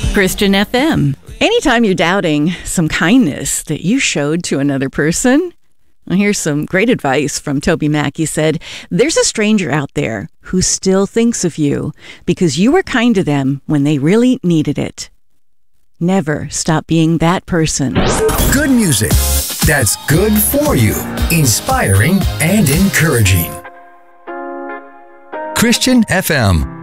Christian FM. Anytime you're doubting some kindness that you showed to another person, well, here's some great advice from Toby Mack. He said, there's a stranger out there who still thinks of you because you were kind to them when they really needed it. Never stop being that person. Good music that's good for you, inspiring and encouraging. Christian FM.